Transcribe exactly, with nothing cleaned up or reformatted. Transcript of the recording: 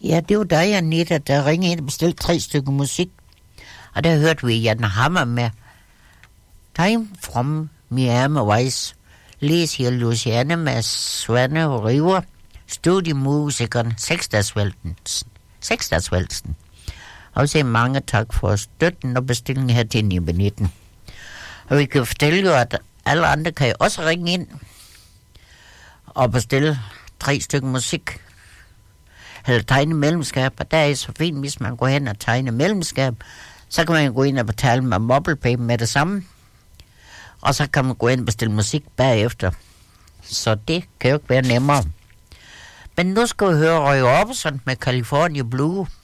Ja, det var dig, Anita, der ringede ind og bestilte tre stykker musik. Og der hørte vi Jan Hammer med Time from Miami Vice. Læs her Luciane med Svanne River. Studiemusikeren Seksdagsvalsen. Seksdagsvalsen. Og så mange tak for støtten og bestillingen her til ni nitten. Og vi kan fortælle jo, at alle andre kan jo også ringe ind og bestille tre stykker musik. Eller tegne medlemskab. Og der er så fint, hvis man går hen og tegner medlemskab, så kan man gå ind og betale med MobilePay med det samme. Og så kan man gå ind og bestille musik bagefter. Så det kan jo ikke være nemmere. Men nu skal vi høre Roy Orbison med California Blue.